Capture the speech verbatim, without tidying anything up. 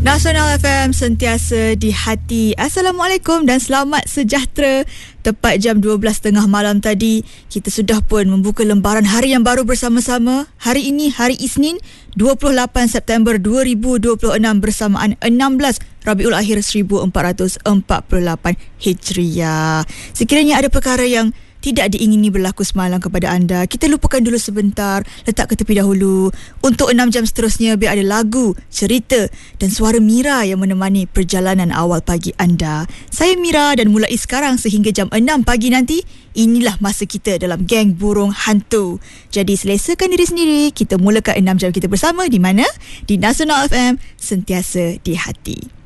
Nasional F M, sentiasa di hati. Assalamualaikum dan selamat sejahtera. Tepat jam dua belas tiga puluh malam tadi, kita sudah pun membuka lembaran hari yang baru bersama-sama. Hari ini, hari Isnin, dua puluh lapan September dua ribu dua puluh enam bersamaan enam belas Rabiul Akhir seribu empat ratus empat puluh lapan Hijriah. Sekiranya ada perkara yang tidak diingini berlaku semalam kepada anda, kita lupakan dulu sebentar, letak ke tepi dahulu. Untuk enam jam seterusnya, biar ada lagu, cerita dan suara Mira yang menemani perjalanan awal pagi anda. Saya Mira dan mulai sekarang sehingga jam enam pagi nanti, inilah masa kita dalam geng burung hantu. Jadi selesakan diri sendiri, kita mulakan enam jam kita bersama di mana? Di Nasional F M, sentiasa di hati.